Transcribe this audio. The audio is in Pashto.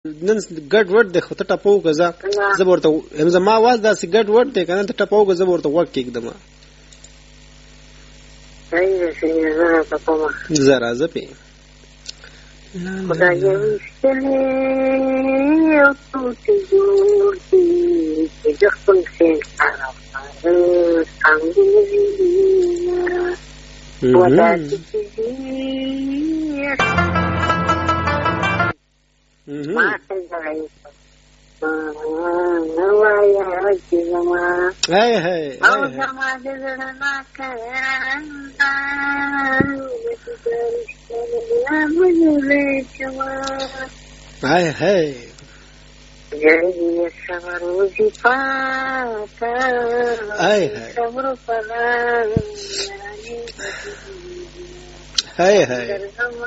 نن ګډ وډ دی خو ته ټپو که زه به ورته زما اواز داسې ګډ وډ دی که نه ته ټپو که زه به ورته غوږ کېږدم زه راځه پې خدای ویستلی او توتې جوړ دي چې د خپل خیر طرفداره څنګه وي وداسې چې ځي ما ته زړی نه وایه چې زما او زما د زړه ناکرنده جرگی سمروزی پاتا سمرو پران